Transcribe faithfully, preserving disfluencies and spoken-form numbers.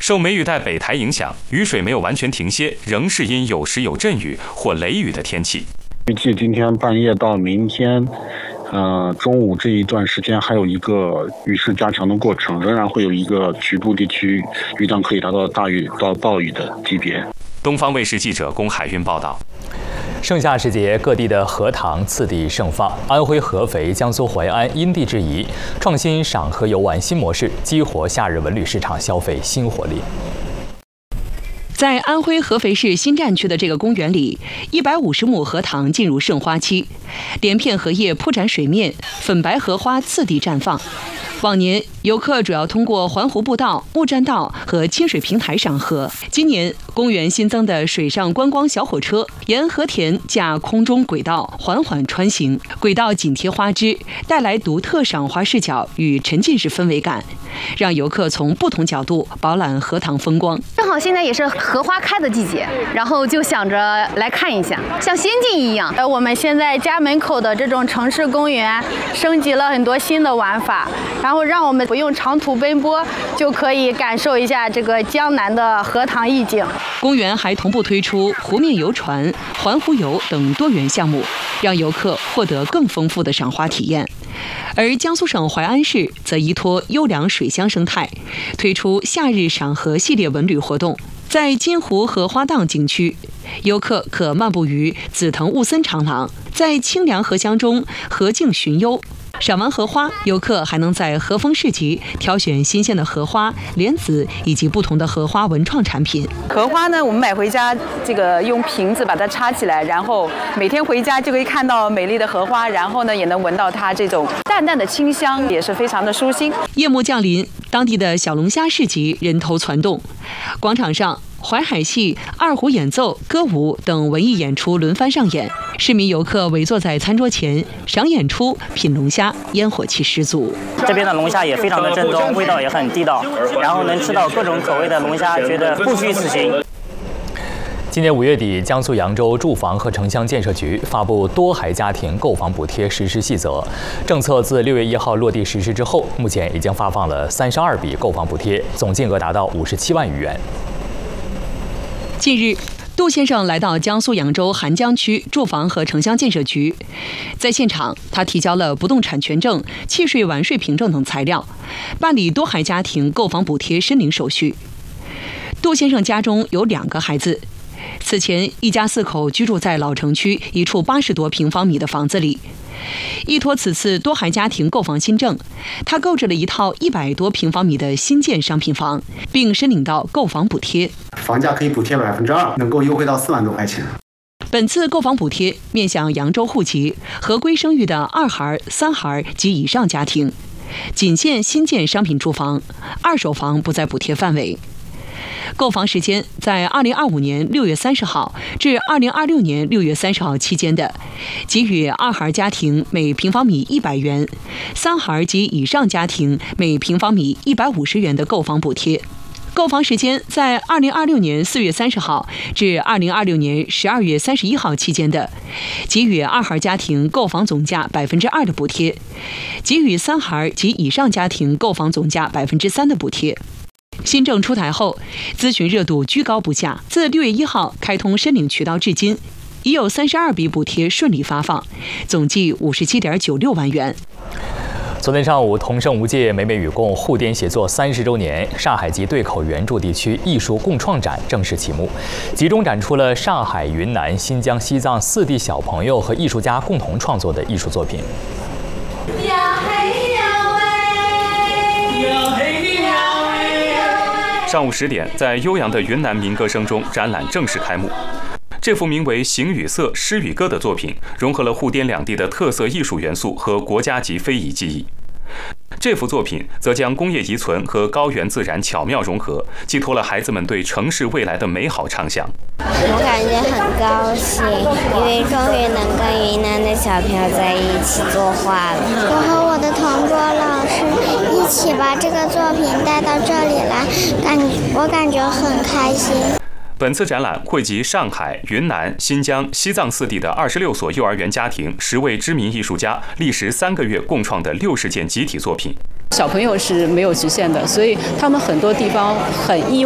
受梅雨带北抬影响，雨水没有完全停歇，仍是因有时有阵雨或雷雨的天气。 预计今天半夜到明天，呃，中午这一段时间还有一个雨势加强的过程，仍然会有一个局部地区雨量可以达到大雨到暴雨的级别。 东方卫视记者龚海运报道。 盛夏时节，各地的荷塘次第盛放。安徽合肥、江苏淮安因地制宜，创新赏荷游玩新模式，激活夏日文旅市场消费新活力。 在安徽合肥市新站区的这个公园里，一百五十亩荷塘进入盛花期，连片荷叶铺展水面，粉白荷花次第绽放。往年游客主要通过环湖步道、木栈道和清水平台赏荷，今年公园新增的水上观光小火车沿荷田架空中轨道缓缓穿行，轨道紧贴花枝，带来独特赏花视角与沉浸式氛围感，让游客从不同角度饱览荷塘风光。 正好现在也是荷花开的季节，然后就想着来看一下，像仙境一样。呃，我们现在家门口的这种城市公园升级了很多新的玩法，然后让我们不用长途奔波，就可以感受一下这个江南的荷塘意境。 公园还同步推出湖面游船、环湖游等多元项目，让游客获得更丰富的赏花体验。而江苏省淮安市则依托优良水乡生态，推出夏日赏荷系列文旅活动。在金湖荷花荡景区，游客可漫步于紫藤雾森长廊，在清凉荷香中荷径寻幽。赏完荷花，游客还能在荷枫市集挑选新鲜的荷花、莲子以及不同的荷花文创产品。 荷花呢，我们买回家，这个用瓶子把它插起来，然后每天回家就可以看到美丽的荷花，然后呢也能闻到它这种淡淡的清香，也是非常的舒心。 夜幕降临，当地的小龙虾市集人头攒动，广场上淮海戏、二胡演奏、歌舞等文艺演出轮番上演，市民游客围坐在餐桌前赏演出、品龙虾，烟火气十足。 这边的龙虾也非常的正宗，味道也很地道，然后能吃到各种口味的龙虾，觉得不虚此行。 今年五月底，江苏扬州住房和城乡建设局发布多孩家庭购房补贴实施细则。政策自六月一号落地实施之后，目前已经发放了三十二笔购房补贴，总金额达到五十七万余元。 近日，杜先生来到江苏扬州邗江区住房和城乡建设局，在现场，他提交了不动产权证、契税完税凭证等材料，办理多孩家庭购房补贴申领手续。杜先生家中有两个孩子，此前一家四口居住在老城区一处八十多平方米的房子里。依托此次多孩家庭购房新政，他购置了一套一百多平方米的新建商品房，并申领到购房补贴， 房价可以补贴百分之二，能够优惠到四万多块钱。 本次购房补贴面向扬州户籍、合规生育的二孩、三孩及以上家庭，仅限新建商品住房，二手房不在补贴范围。购房时间在二零二五年六月三十号至二零二六年六月三十号期间的，给予二孩家庭每平方米一百元，三孩及以上家庭每平方米一百五十元的购房补贴。购房时间在二零二六年四月三十号至二零二六年十二月三十一号期间的，给予二孩家庭购房总价百分之二的补贴，给予三孩及以上家庭购房总价百分之三的补贴。新政出台后，咨询热度居高不下。自六月一号开通申领渠道至今，已有三十二笔补贴顺利发放，总计五十七点九六万元。 昨天上午，同盛无界美美与共沪滇协作三十周年上海及对口援助地区艺术共创展正式启幕，集中展出了上海、云南、新疆、西藏四地小朋友和艺术家共同创作的艺术作品。 上午十点，在悠扬的云南民歌声中，展览正式开幕。这幅名为《形与色，诗与歌》的作品，融合了沪滇两地的特色艺术元素和国家级非遗技艺。这幅作品则将工业遗存和高原自然巧妙融合，寄托了孩子们对城市未来的美好畅想。 我感觉很高兴，因为终于能跟云南的小朋友在一起作画了。我和我的同桌老师一起把这个作品带到这里来，感我感觉很开心。 本次展览汇集上海、云南、新疆、西藏四地的二十六所幼儿园家庭、十位知名艺术家历时三个月共创的六十件集体作品。 小朋友是没有局限的，所以他们很多地方很意